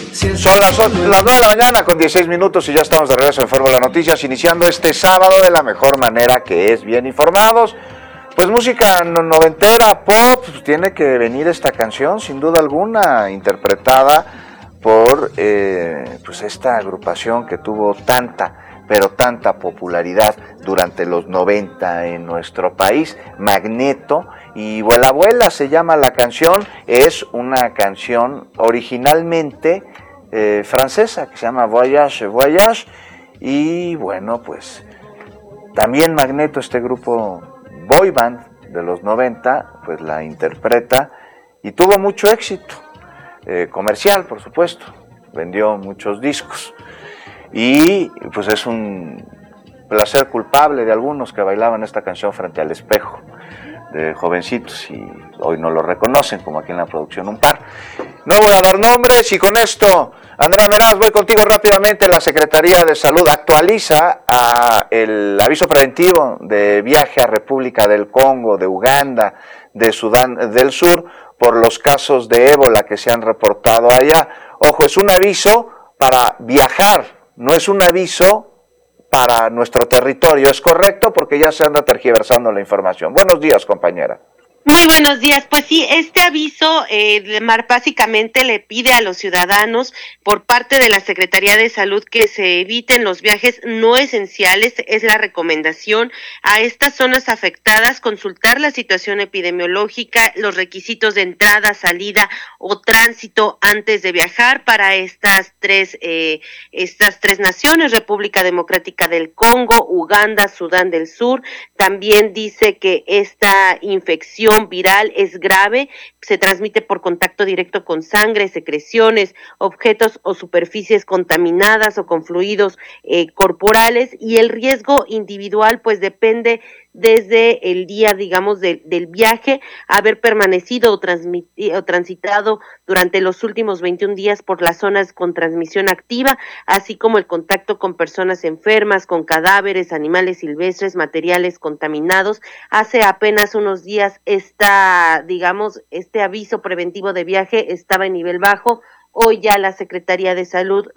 Son las 9 de la mañana con 16 minutos y ya estamos de regreso en Fórmula Noticias, iniciando este sábado de la mejor manera, que es bien informados. Pues música noventera, pop, pues tiene que venir esta canción, sin duda alguna, interpretada por pues esta agrupación que tuvo pero tanta popularidad durante los 90 en nuestro país, Magneto. Y Vuela Vuela se llama la canción, es una canción originalmente francesa que se llama Voyage Voyage. Y bueno, pues también Magneto, este grupo boy band de los 90, pues la interpreta y tuvo mucho éxito comercial, por supuesto, vendió muchos discos. Y pues es un placer culpable de algunos que bailaban esta canción frente al espejo, de jovencitos, y hoy no lo reconocen, como aquí en la producción un par. No voy a dar nombres, y con esto, Andrea Meraz, voy contigo rápidamente. La Secretaría de Salud actualiza el aviso preventivo de viaje a República del Congo, de Uganda, de Sudán del Sur, por los casos de ébola que se han reportado allá. Ojo, es un aviso para viajar, no es un aviso para nuestro territorio. Es correcto, porque ya se anda tergiversando la información. Buenos días, compañera. Muy buenos días. Pues sí, este aviso básicamente le pide a los ciudadanos por parte de la Secretaría de Salud que se eviten los viajes no esenciales. Es la recomendación a estas zonas afectadas, consultar la situación epidemiológica, los requisitos de entrada, salida o tránsito antes de viajar para estas tres naciones: República Democrática del Congo, Uganda, Sudán del Sur. También dice que esta infección viral es grave, se transmite por contacto directo con sangre, secreciones, objetos o superficies contaminadas o con fluidos corporales, y el riesgo individual pues depende desde el día, digamos, del viaje, haber permanecido o transitado durante los últimos 21 días por las zonas con transmisión activa, así como el contacto con personas enfermas, con cadáveres, animales silvestres, materiales contaminados. Hace apenas unos días este aviso preventivo de viaje estaba en nivel bajo. Hoy ya la Secretaría de Salud